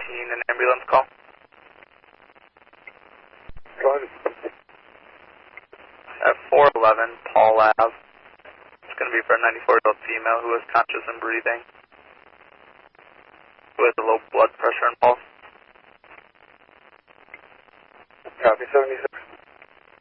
an ambulance call. At 411 Paul Ave. It's going to be for a 94-year-old female who is conscious and breathing, who has a low blood pressure and pulse. Copy, 77.